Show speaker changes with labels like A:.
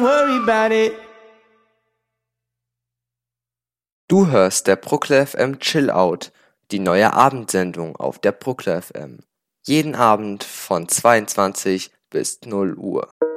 A: Worry about it.
B: Du hörst der Bruckler FM Chill Out, die neue Abendsendung auf der Bruckler FM. Jeden Abend von 22 bis 0 Uhr.